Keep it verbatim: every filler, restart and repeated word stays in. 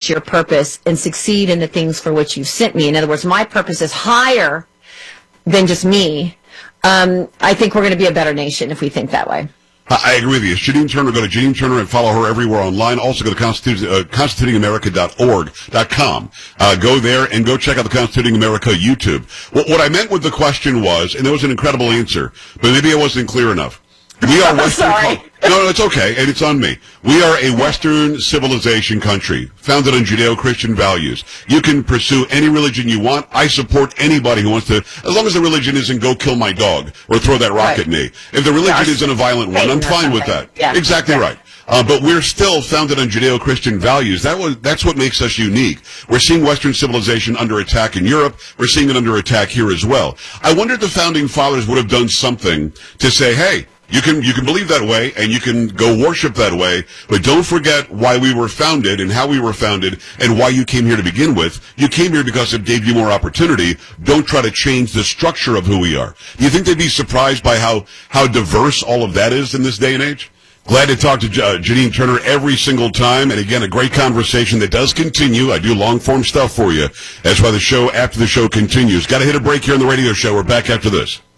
your purpose and succeed in the things for which you've sent me. In other words, my purpose is higher than just me. Um, I think we're going to be a better nation if we think that way. I agree with you. Janine Turner, go to Janine Turner and follow her everywhere online. Also go to Constitu- uh, constituting america dot org dot com. Uh, go there and go check out the Constituting America YouTube. What, what I meant with the question was, and there was an incredible answer, but maybe I wasn't clear enough. We are Western. Sorry. No, no, it's okay, and it's on me. We are a Western civilization country, founded on Judeo-Christian values. You can pursue any religion you want. I support anybody who wants to, as long as the religion isn't go kill my dog or throw that rock right. at me. If the religion Gosh. isn't a violent one, I'm fine with that. Yeah. Exactly yeah. right. Uh, but we're still founded on Judeo-Christian values. That was, that's what makes us unique. We're seeing Western civilization under attack in Europe. We're seeing it under attack here as well. I wonder if the Founding Fathers would have done something to say, hey, You can you can believe that way, and you can go worship that way, but don't forget why we were founded and how we were founded and why you came here to begin with. You came here because it gave you more opportunity. Don't try to change the structure of who we are. Do you think they'd be surprised by how, how diverse all of that is in this day and age? Glad to talk to uh, Janine Turner every single time, and again, a great conversation that does continue. I do long-form stuff for you. That's why the show, after the show continues. Got to hit a break here on the radio show. We're back after this.